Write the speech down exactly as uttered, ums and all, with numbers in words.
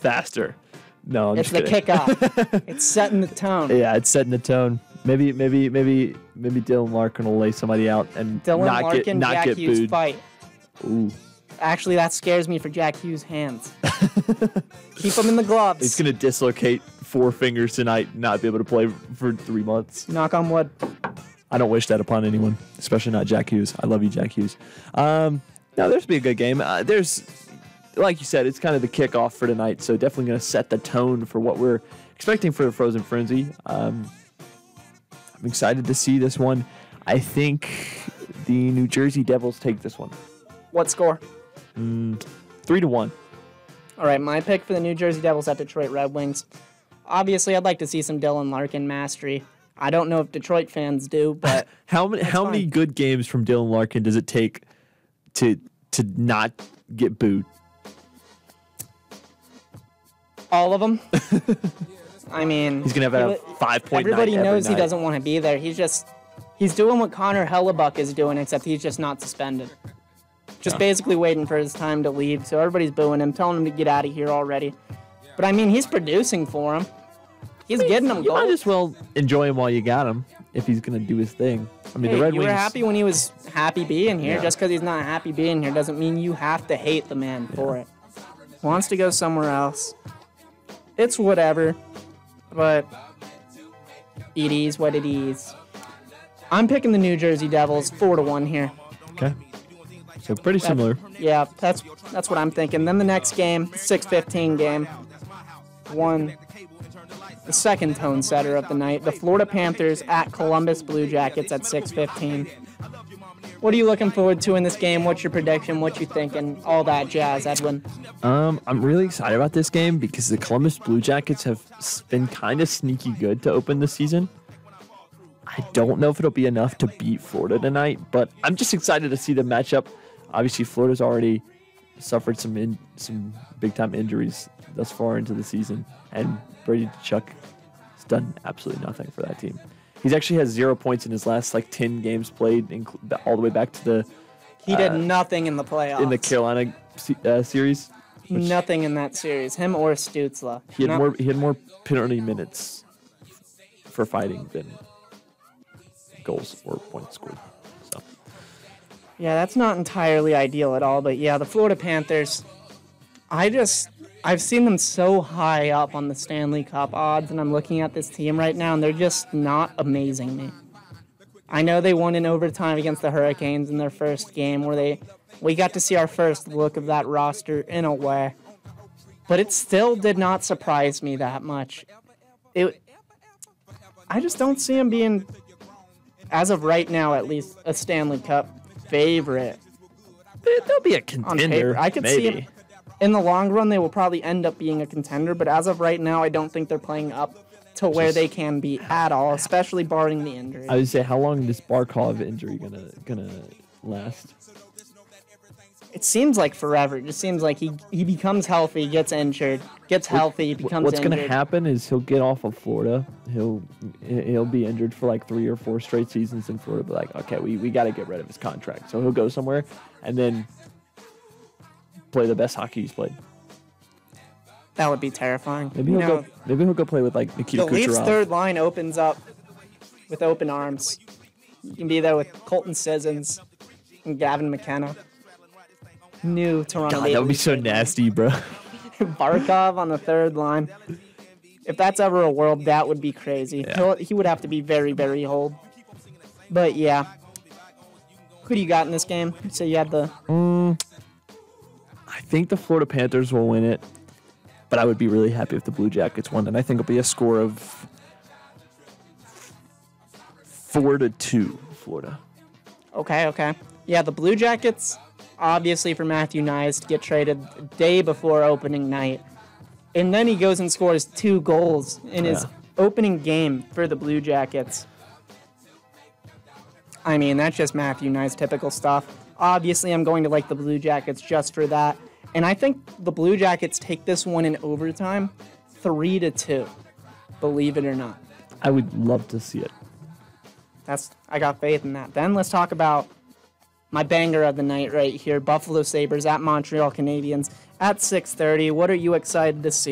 faster. No, I'm it's just the kidding. kickoff. It's setting the tone. Yeah, it's setting the tone. Maybe, maybe, maybe, maybe Dylan Larkin will lay somebody out and Dylan not Larkin, get not Jack get Hughes booed. fight. Ooh. Actually, that scares me for Jack Hughes' hands. Keep them in the gloves. He's gonna dislocate four fingers tonight, and not be able to play for three months. Knock on wood. I don't wish that upon anyone, especially not Jack Hughes. I love you, Jack Hughes. Um, no, there's be a good game. Uh, there's, like you said, it's kind of the kickoff for tonight, so definitely gonna set the tone for what we're expecting for the Frozen Frenzy. Um, I'm excited to see this one. I think the New Jersey Devils take this one. What score? Mm, three to one. All right, my pick for the New Jersey Devils at Detroit Red Wings. Obviously, I'd like to see some Dylan Larkin mastery. I don't know if Detroit fans do, but how many how many fine. good games from Dylan Larkin does it take to to not get booed? all of them. I mean, He's gonna have a five point nine. Everybody every knows he night. doesn't want to be there. He's just he's doing what Connor Hellebuck is doing, except he's just not suspended. Just Yeah. basically waiting for his time to leave. So everybody's booing him, telling him to get out of here already. But I mean, he's producing for him. He's getting them You might goals. as well enjoy him while you got him, if he's gonna do his thing. I mean, Hey, the Red you Wings. were happy when he was happy being here. Yeah. Just because he's not happy being here doesn't mean you have to hate the man for it. Wants to go somewhere else. It's whatever. But it is what it is. I'm picking the New Jersey Devils four to one here. Okay. So pretty similar. Yeah, that's that's what I'm thinking. Then the next game, six fifteen game. One, the second tone setter of the night. The Florida Panthers at Columbus Blue Jackets at six fifteen. What are you looking forward to in this game? What's your prediction? What you thinking? All that jazz, Edwin. Um, I'm really excited about this game because the Columbus Blue Jackets have s- been kind of sneaky good to open the season. I don't know if it'll be enough to beat Florida tonight, but I'm just excited to see the matchup. Obviously, Florida's already suffered some in, some big time injuries thus far into the season, and Brady Tkachuk has done absolutely nothing for that team. He's actually has zero points in his last like ten games played, inclu- all the way back to the He did Uh, nothing in the playoffs. in the Carolina se- uh, series. which Nothing in that series. Him or Stutzla. He had No- more. He had more penalty minutes for fighting than goals or points scored. So Yeah, that's not entirely ideal at all, but yeah, the Florida Panthers, I just, I've seen them so high up on the Stanley Cup odds, and I'm looking at this team right now, and they're just not amazing me. I know they won in overtime against the Hurricanes in their first game, where they, we got to see our first look of that roster in a way, but it still did not surprise me that much. It, I just don't see them being, as of right now at least, a Stanley Cup favorite. They- they'll be a On contender. paper, I could maybe. see them. In the long run, they will probably end up being a contender, but as of right now, I don't think they're playing up to where Just- they can be at all, especially barring the injury. I would say, how long is this Barkov injury gonna gonna last? It seems like forever. It just seems like he he becomes healthy, gets injured, gets healthy, Wh- becomes What's injured. gonna happen is he'll get off of Florida. He'll he'll be injured for like three or four straight seasons, and Florida will be like, okay, we, we got to get rid of his contract. So he'll go somewhere and then play the best hockey he's played. That would be terrifying. Maybe You he'll know, go. Maybe he'll go play with like Nikita the Leafs' Kucherov. third line opens up with open arms. You can be there with Colton Sissons and Gavin McKenna. New Toronto God, Maple that would be Leafs so third line. nasty, bro. Barkov on the third line. If that's ever a world, that would be crazy. Yeah. He'll, he would have to be very, very old. But yeah. Who do you got in this game? You say you had the... Mm, I think the Florida Panthers will win it, but I would be really happy if the Blue Jackets won, and I think it'll be a score of four to two, Florida. Okay, okay. Yeah, the Blue Jackets, obviously for Matthew Nyes to get traded the day before opening night. And then he goes and scores two goals in his Yeah. opening game for the Blue Jackets. I mean, that's just Matthew Nyes typical stuff. Obviously, I'm going to like the Blue Jackets just for that. And I think the Blue Jackets take this one in overtime, three to two. Believe it or not. I would love to see it. That's I got faith in that. Then let's talk about my banger of the night right here. Buffalo Sabres at Montreal Canadiens at six thirty. What are you excited to see?